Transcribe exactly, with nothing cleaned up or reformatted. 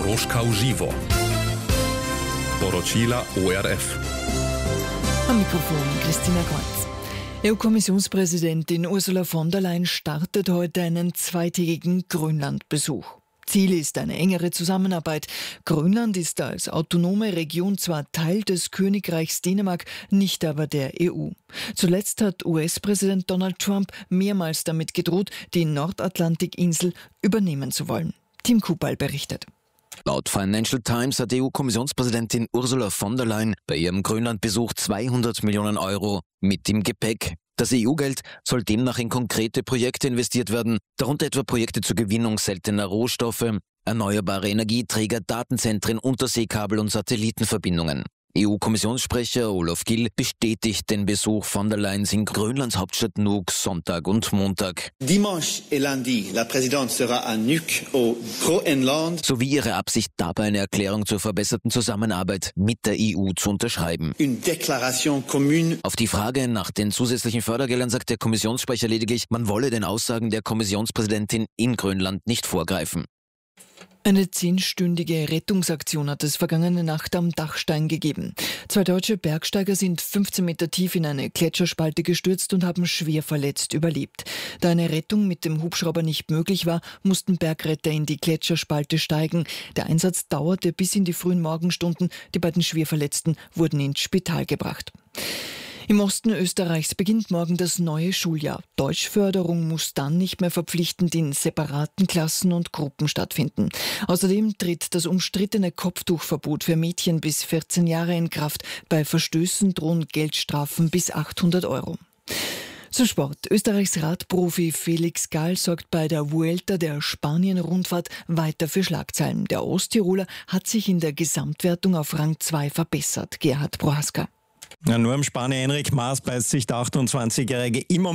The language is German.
Moroška uživo. Poročila O R F. Am Mikrofon Christina Kreuz. E U-Kommissionspräsidentin Ursula von der Leyen startet heute einen zweitägigen Grönland-Besuch. Ziel ist eine engere Zusammenarbeit. Grönland ist als autonome Region zwar Teil des Königreichs Dänemark, nicht aber der E U. Zuletzt hat U S-Präsident Donald Trump mehrmals damit gedroht, die Nordatlantikinsel übernehmen zu wollen. Tim Kupal berichtet. Laut Financial Times hat E U-Kommissionspräsidentin Ursula von der Leyen bei ihrem Grönlandbesuch zweihundert Millionen Euro mit im Gepäck. Das E U-Geld soll demnach in konkrete Projekte investiert werden, darunter etwa Projekte zur Gewinnung seltener Rohstoffe, erneuerbare Energieträger, Datenzentren, Unterseekabel und Satellitenverbindungen. E U-Kommissionssprecher Olaf Gill bestätigt den Besuch von der Leyen in Grönlands Hauptstadt Nuuk Sonntag und Montag. Dimanche et lundi, la présidente sera à Nuuk au Groenland. Sowie ihre Absicht, dabei eine Erklärung zur verbesserten Zusammenarbeit mit der E U zu unterschreiben. Une déclaration commune. Auf die Frage nach den zusätzlichen Fördergeldern sagt der Kommissionssprecher lediglich, man wolle den Aussagen der Kommissionspräsidentin in Grönland nicht vorgreifen. Eine zehnstündige Rettungsaktion hat es vergangene Nacht am Dachstein gegeben. Zwei deutsche Bergsteiger sind fünfzehn Meter tief in eine Gletscherspalte gestürzt und haben schwer verletzt überlebt. Da eine Rettung mit dem Hubschrauber nicht möglich war, mussten Bergretter in die Gletscherspalte steigen. Der Einsatz dauerte bis in die frühen Morgenstunden. Die beiden Schwerverletzten wurden ins Spital gebracht. Im Osten Österreichs beginnt morgen das neue Schuljahr. Deutschförderung muss dann nicht mehr verpflichtend in separaten Klassen und Gruppen stattfinden. Außerdem tritt das umstrittene Kopftuchverbot für Mädchen bis vierzehn Jahre in Kraft. Bei Verstößen drohen Geldstrafen bis achthundert Euro. Zum Sport. Österreichs Radprofi Felix Gall sorgt bei der Vuelta der Spanien-Rundfahrt weiter für Schlagzeilen. Der Osttiroler hat sich in der Gesamtwertung auf Rang zwei verbessert. Gerhard Prohaska. Ja, nur am Spanier Enric Mas beißt sich der achtundzwanzigjährige immer